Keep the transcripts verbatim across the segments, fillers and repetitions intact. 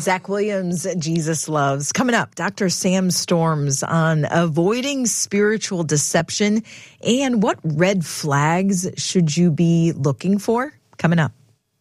Zach Williams, Jesus Loves. Coming up, Doctor Sam Storms on avoiding spiritual deception and what red flags should you be looking for? Coming up.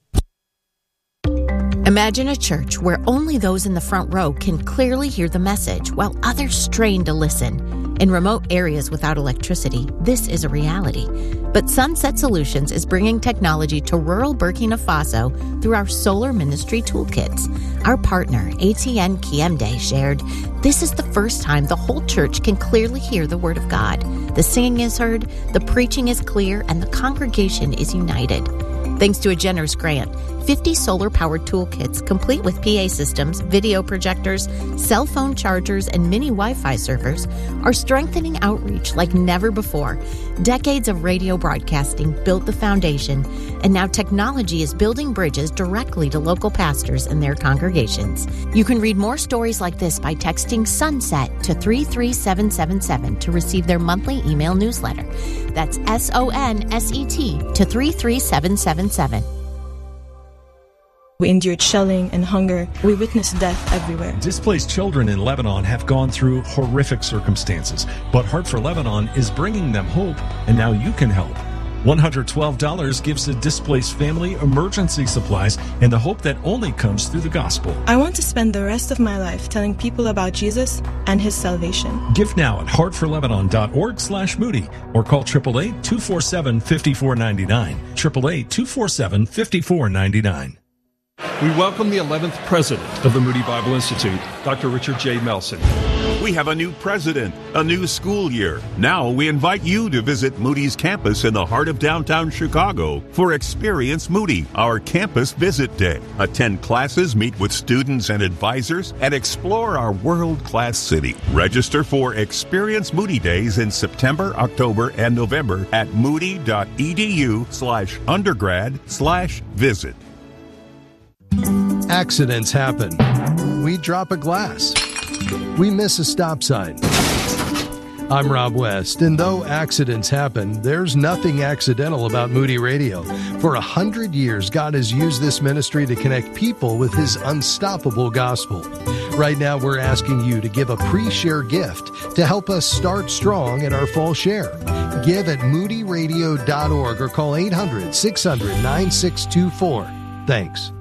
Imagine a church where only those in the front row can clearly hear the message while others strain to listen. In remote areas without electricity, this is a reality. But Sunset Solutions is bringing technology to rural Burkina Faso through our solar ministry toolkits. Our partner, A T N Kiemde, shared, "This is the first time the whole church can clearly hear the word of God. The singing is heard, the preaching is clear, and the congregation is united." Thanks to a generous grant, fifty solar-powered toolkits complete with P A systems, video projectors, cell phone chargers, and mini Wi-Fi servers are strengthening outreach like never before. Decades of radio broadcasting built the foundation, and now technology is building bridges directly to local pastors and their congregations. You can read more stories like this by texting SUNSET to three three seven seven seven to receive their monthly email newsletter. That's S O N S E T to three three seven seven seven. We endured shelling and hunger. We witnessed death everywhere. Displaced children in Lebanon have gone through horrific circumstances, but Heart for Lebanon is bringing them hope, and now you can help. one hundred twelve dollars gives a displaced family emergency supplies and the hope that only comes through the gospel. I want to spend the rest of my life telling people about Jesus and his salvation. Give now at heart for lebanon dot org slash Moody or call eight eight eight, two four seven, five four nine nine. eight eight eight, two four seven, five four nine nine. We welcome the eleventh president of the Moody Bible Institute, Doctor Richard J. Melson. We have a new president, a new school year. Now we invite you to visit Moody's campus in the heart of downtown Chicago for Experience Moody, our campus visit day. Attend classes, meet with students and advisors, and explore our world-class city. Register for Experience Moody Days in September, October, and November at moody.edu slash undergrad slash visit. Accidents happen. We drop a glass. We miss a stop sign. I'm Rob West, and though accidents happen, there's nothing accidental about Moody Radio. For a hundred years, God has used this ministry to connect people with His unstoppable gospel. Right now, we're asking you to give a pre-share gift to help us start strong in our fall share. Give at moody radio dot org or call eight hundred, six hundred, nine six two four. Thanks.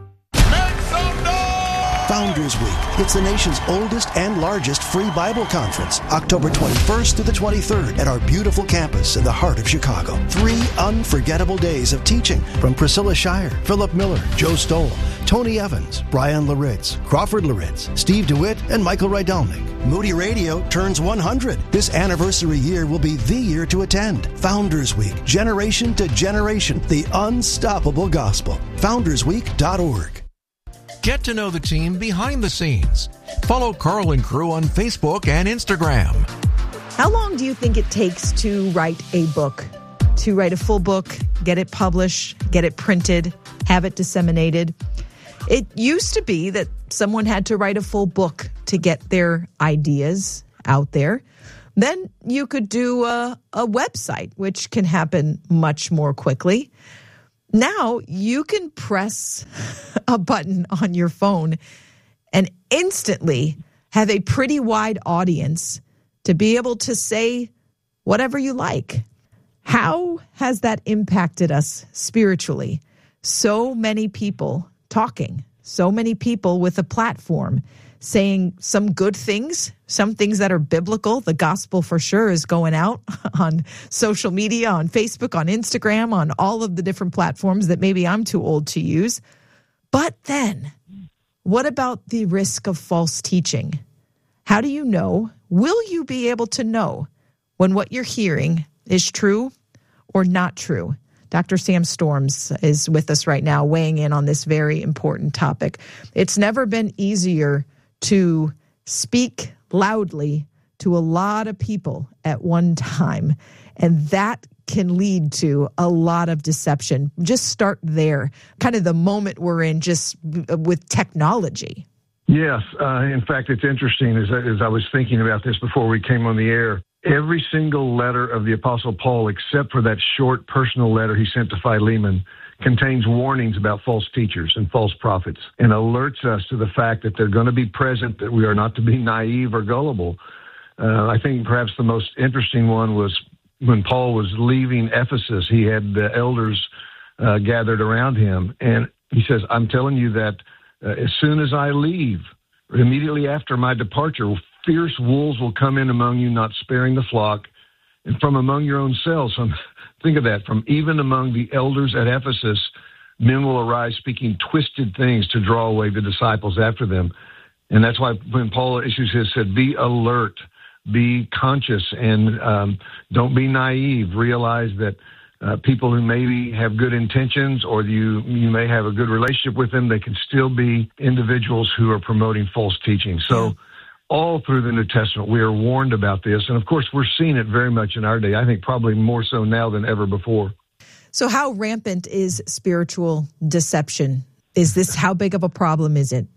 Founders Week. It's the nation's oldest and largest free Bible conference, October twenty-first to the twenty-third at our beautiful campus in the heart of Chicago. Three unforgettable days of teaching from Priscilla Shire, Philip Miller, Joe Stoll, Tony Evans, Brian Laritz, Crawford Laritz, Steve DeWitt, and Michael Rydelnik. Moody Radio turns one hundred. This anniversary year will be the year to attend. Founders Week, generation to generation, the unstoppable gospel. founders week dot org. Get to know the team behind the scenes. Follow Carl and Crew on Facebook and Instagram. How long do you think it takes to write a book? To write a full book, get it published, get it printed, have it disseminated? It used to be that someone had to write a full book to get their ideas out there. Then you could do a, a website, which can happen much more quickly. Now you can press a button on your phone and instantly have a pretty wide audience to be able to say whatever you like. How has that impacted us spiritually? So many people talking, so many people with a platform saying some good things, some things that are biblical. The gospel for sure is going out on social media, on Facebook, on Instagram, on all of the different platforms that maybe I'm too old to use. But then, what about the risk of false teaching? How do you know? Will you be able to know when what you're hearing is true or not true? Doctor Sam Storms is with us right now, weighing in on this very important topic. It's never been easier to speak loudly to a lot of people at one time, and that can lead to a lot of deception. Just start there, kind of the moment we're in just with technology. Yes. Uh, in fact, it's interesting as, as I was thinking about this before we came on the air. Every single letter of the Apostle Paul, except for that short personal letter he sent to Philemon, contains warnings about false teachers and false prophets and alerts us to the fact that they're going to be present, that we are not to be naive or gullible. Uh, I think perhaps the most interesting one was when Paul was leaving Ephesus. He had the elders uh, gathered around him, and he says, I'm telling you that uh, as soon as I leave, immediately after my departure, fierce wolves will come in among you, not sparing the flock, and from among your own selves. From, think of that, from even among the elders at Ephesus, men will arise speaking twisted things to draw away the disciples after them. And that's why when Paul issues his, said, be alert, be conscious, and um, don't be naive. Realize that uh, people who maybe have good intentions, or you you may have a good relationship with them, they can still be individuals who are promoting false teaching. So all through the New Testament, we are warned about this. And of course, we're seeing it very much in our day. I think probably more so now than ever before. So how rampant is spiritual deception? Is this, how big of a problem is it?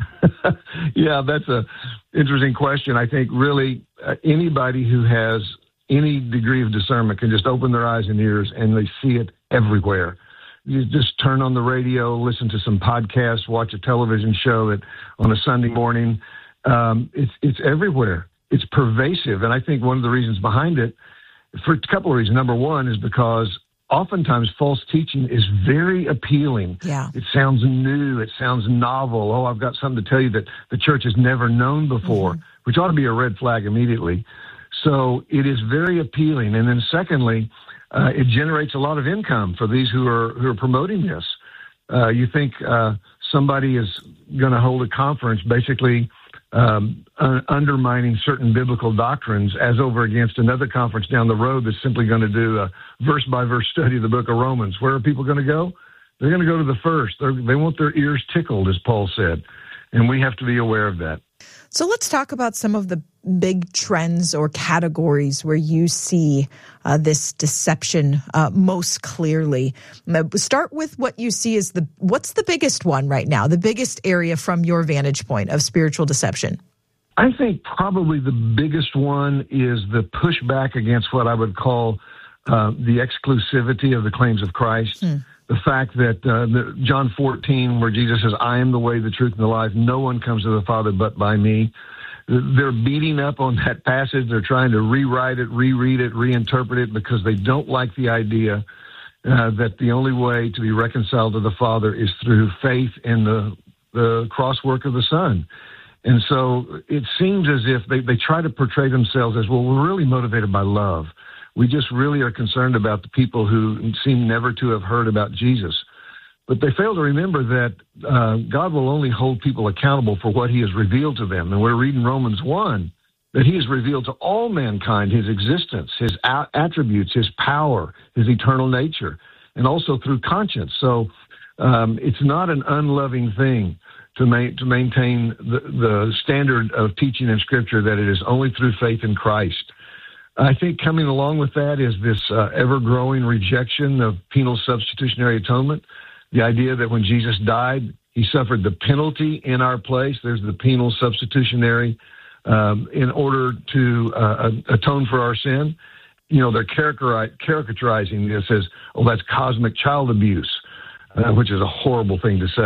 Yeah, that's a interesting question. I think really uh, anybody who has any degree of discernment can just open their eyes and ears, and they see it everywhere. You just turn on the radio, listen to some podcasts, watch a television show that on a Sunday morning. Um, it's it's everywhere. It's pervasive, and I think one of the reasons behind it, for a couple of reasons. Number one is because oftentimes false teaching is very appealing. Yeah. It sounds new. It sounds novel. Oh, I've got something to tell you that the church has never known before, mm-hmm. which ought to be a red flag immediately. So it is very appealing. And then secondly, uh, it generates a lot of income for these who are who are promoting this. Uh, you think uh, somebody is going to hold a conference basically um, uh, undermining certain biblical doctrines as over against another conference down the road that's simply going to do a verse-by-verse study of the book of Romans. Where are people going to go? They're going to go to the first. They're, they want their ears tickled, as Paul said, and we have to be aware of that. So let's talk about some of the big trends or categories where you see uh, this deception uh, most clearly. Start with what you see as the, what's the biggest one right now, the biggest area from your vantage point of spiritual deception? I think probably the biggest one is the pushback against what I would call uh, the exclusivity of the claims of Christ. Hmm. The fact that uh, the, John fourteen, where Jesus says, I am the way, the truth, and the life. No one comes to the Father but by me. They're beating up on that passage. They're trying to rewrite it, reread it, reinterpret it because they don't like the idea uh, that the only way to be reconciled to the Father is through faith in the, the cross work of the Son. And so it seems as if they, they try to portray themselves as, well, we're really motivated by love. We just really are concerned about the people who seem never to have heard about Jesus. But they fail to remember that uh, God will only hold people accountable for what he has revealed to them. And we're reading Romans one, that he has revealed to all mankind his existence, his a- attributes, his power, his eternal nature, and also through conscience. So um, it's not an unloving thing to, ma- to maintain the, the standard of teaching in Scripture that it is only through faith in Christ. I think coming along with that is this uh, ever-growing rejection of penal substitutionary atonement. The idea that when Jesus died, he suffered the penalty in our place. There's the penal substitutionary um, in order to uh, atone for our sin. You know, they're caricaturizing this as, oh, that's cosmic child abuse, uh, which is a horrible thing to say.